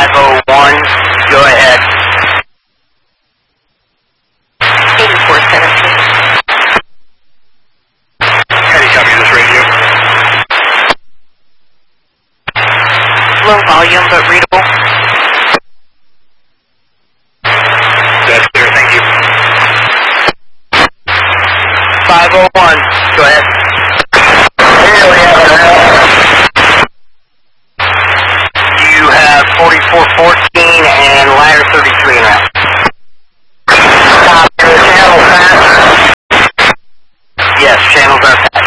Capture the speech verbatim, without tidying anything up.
five oh one, go ahead. eighty-four seventeen. How do you copy this radio? Low volume but readable. That's clear, thank you. five oh one, go ahead. Here we have it. You have forty-four fourteen and ladder thirty-three and out. Copy, the channel fast. Yes, channels are fast.